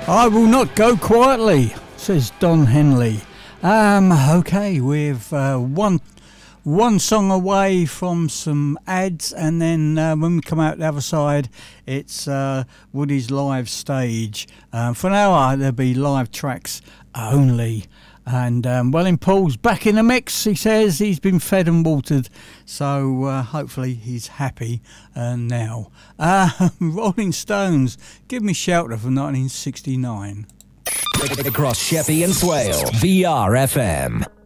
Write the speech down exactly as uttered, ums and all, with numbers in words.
I will not go quietly, says Don Henley. Um, okay, we've uh, one one song away from some ads, and then uh, when we come out the other side, it's uh, Woody's live stage. Um, for an hour, there'll be live tracks only. And um, Wellin Paul's back in the mix, he says. He's been fed and watered, so uh, hopefully he's happy uh, now. Uh, Rolling Stones, Give Me Shelter from nineteen sixty-nine. Across Sheppey and Swale, V R F M.